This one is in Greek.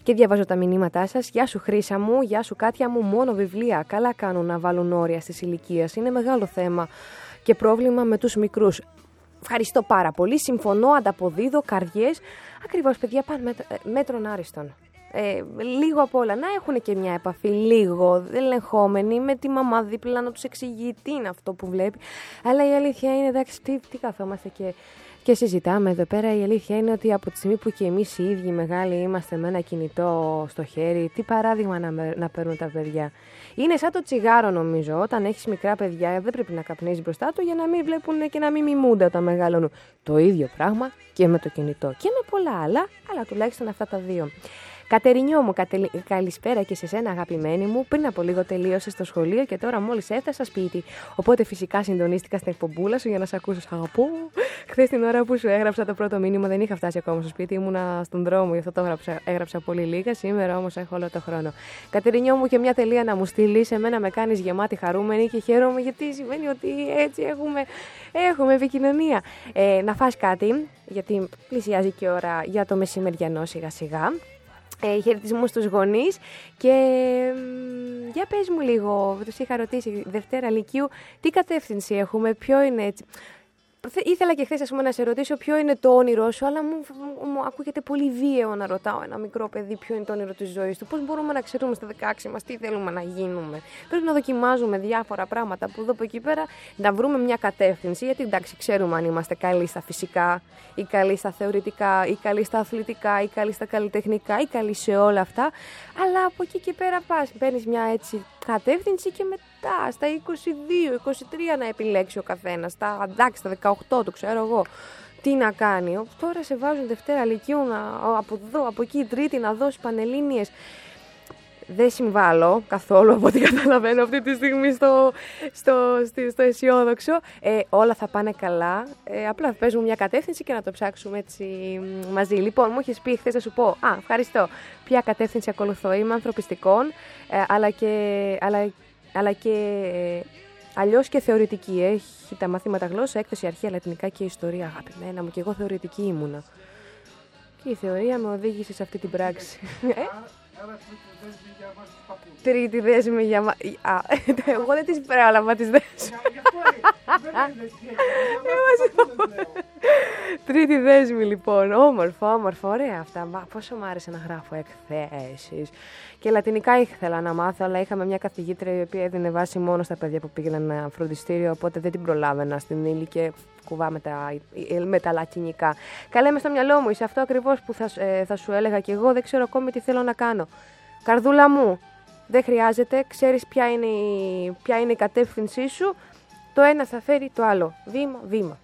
Και διαβάζω τα μηνύματά σας. Γεια σου Χρύσα μου, γεια σου Κάτια μου, μόνο βιβλία. Καλά κάνουν να βάλουν όρια στις ηλικίες. Είναι μεγάλο θέμα και πρόβλημα με τους μικρούς. Ευχαριστώ πάρα πολύ. Συμφωνώ, ανταποδίδω, καρδιές. Ακριβώς, παιδιά, πάνε μέτρων άριστον. Λίγο απ' όλα. Να έχουν και μια επαφή λίγο ελεγχόμενη με τη μαμά δίπλα να τους εξηγεί τι είναι αυτό που βλέπει. Αλλά η αλήθεια είναι, εντάξει, τι καθόμαστε και συζητάμε εδώ πέρα. Η αλήθεια είναι ότι από τη στιγμή που και εμείς οι ίδιοι μεγάλοι είμαστε με ένα κινητό στο χέρι, τι παράδειγμα να παίρνουν τα παιδιά. Είναι σαν το τσιγάρο, νομίζω. Όταν έχεις μικρά παιδιά, δεν πρέπει να καπνίζεις μπροστά του για να μην βλέπουν και να μην μιμούνται όταν μεγαλώνουν. Το ίδιο πράγμα και με το κινητό. Και με πολλά άλλα, αλλά τουλάχιστον αυτά τα δύο. Κατερινιό μου, καλησπέρα και σε σένα αγαπημένη μου. Πριν από λίγο τελείωσε στο σχολείο και τώρα μόλις έφτασα σπίτι. Οπότε φυσικά συντονίστηκα στην εκπομπούλα σου για να σε ακούσω. Σ' αγαπώ. Χθες την ώρα που σου έγραψα το πρώτο μήνυμα δεν είχα φτάσει ακόμα στο σπίτι. Ήμουνα στον δρόμο, γι' αυτό το έγραψα πολύ λίγα. Σήμερα όμως έχω όλο το χρόνο. Κατερινιό μου, και μια τελεία να μου στείλει. Εμένα με κάνεις γεμάτη χαρούμενη και χαίρομαι γιατί σημαίνει ότι έτσι έχουμε επικοινωνία. Να φας κάτι, γιατί πλησιάζει και η ώρα για το μεσημεριανό σιγά σιγά. Χαιρετισμού στους γονείς και για πες μου λίγο, τους είχα ρωτήσει Δευτέρα Λυκείου τι κατεύθυνση έχουμε, ποιο είναι έτσι. Ήθελα και χθες να σε ρωτήσω ποιο είναι το όνειρό σου, αλλά μου ακούγεται πολύ βίαιο να ρωτάω ένα μικρό παιδί ποιο είναι το όνειρο της ζωής του. Πώς μπορούμε να ξέρουμε στα 16 μας τι θέλουμε να γίνουμε. Πρέπει να δοκιμάζουμε διάφορα πράγματα από εδώ από εκεί πέρα, να βρούμε μια κατεύθυνση. Γιατί εντάξει, ξέρουμε αν είμαστε καλοί στα φυσικά, ή καλοί στα θεωρητικά, ή καλοί στα αθλητικά, ή καλοί στα καλλιτεχνικά, ή καλοί σε όλα αυτά. Αλλά από εκεί και πέρα παίρνεις μια έτσι κατεύθυνση και μετά στα 22-23 να επιλέξει ο καθένας. Στα 18 το ξέρω εγώ τι να κάνει. Τώρα σε βάζουν Δευτέρα Λυκείου από εδώ, από εκεί Τρίτη να δώσει πανελλήνιες. Δεν συμβάλλω καθόλου από ό,τι καταλαβαίνω αυτή τη στιγμή στο αισιόδοξο. Όλα θα πάνε καλά. Απλά παίζουμε μια κατεύθυνση και να το ψάξουμε έτσι μαζί. Λοιπόν, μου έχεις πει χθες να σου πω, ευχαριστώ, ποια κατεύθυνση ακολουθώ. Είμαι ανθρωπιστικών, αλλά και αλλιώς και θεωρητική. Έχει τα μαθήματα γλώσσα, έκθεση, αρχαία, λατινικά και ιστορία. Αγαπημένα μου, και εγώ θεωρητική ήμουνα. Και η θεωρία με οδήγησε σε αυτή την πράξη. Τρίτη δέσμη για μας. Εγώ δεν τις πρόλαβα τις δέσμες. Τρίτη δέσμη λοιπόν. Όμορφα, ωραία αυτά. Πόσο μου άρεσε να γράφω εκθέσεις. Και λατινικά ήθελα να μάθω, αλλά είχαμε μια καθηγήτρια η οποία έδινε βάση μόνο στα παιδιά που πήγαιναν ένα φροντιστήριο, οπότε δεν την προλάβαινα στην ύλη και κουβά με τα λατινικά. Καλά, είμαι στο μυαλό μου, είσαι αυτό ακριβώς που θα σου έλεγα και εγώ, δεν ξέρω ακόμη τι θέλω να κάνω. Καρδούλα μου, δεν χρειάζεται, ξέρεις ποια είναι η κατεύθυνσή σου, το ένα θα φέρει το άλλο, βήμα, βήμα.